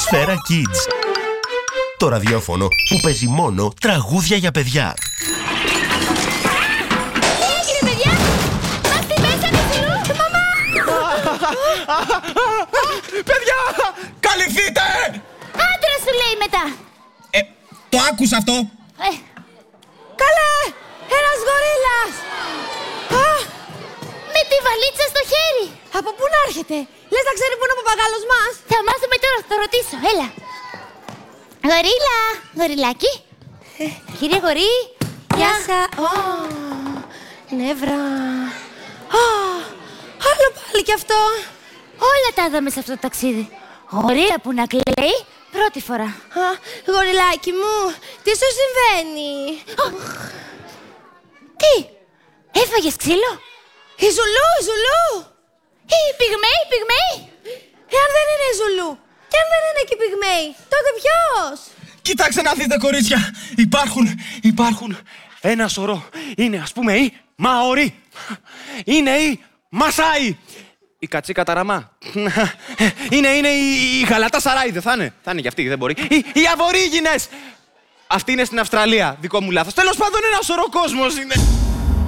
Σφαίρα Kids. Το ραδιόφωνο που παίζει μόνο τραγούδια για παιδιά. Τι έγινε, παιδιά? Μας την πέσανε Ζουλού! Μαμά! Παιδιά! Καλυφθείτε! Άντρα σου λέει μετά! Το άκουσα αυτό! Καλέ! Ένας γορίλας! Με τη βαλίτσα στο χέρι! Από πού να έρχεται? Λες να ξέρει πού είναι ο παπαγάλος μας? Θα μάθουμε τώρα, θα το ρωτήσω, έλα! Γορίλα! Γοριλάκι! Κύριε Γορί! Γεια σας! Νεύρα! Άλλο πάλι κι αυτό! Όλα τα είδαμε σε αυτό το ταξίδι. Γορίλα που να κλαίει, πρώτη φορά. Γοριλάκι μου, τι σου συμβαίνει? Τι, έφαγες ξύλο? Η Ζουλού, η Ζουλού! Οι πυγμαίοι, οι πυγμαίοι! Εάν δεν είναι η Ζουλού και αν δεν είναι και οι πυγμαίοι, τότε ποιος? Κοιτάξτε να δείτε, κορίτσια! Υπάρχουν ένα σωρό. Είναι, ας πούμε, οι Μαορί. Είναι οι Μασάι. Η Κατσίκα Ταραμά. Είναι η Γαλατά Σαράι, δεν θα είναι? Θα είναι κι αυτή, δεν μπορεί. Οι Αβορίγινες. Αυτή είναι στην Αυστραλία, δικό μου λάθος. Τέλος πάντων, ένα σωρό κόσμος είναι.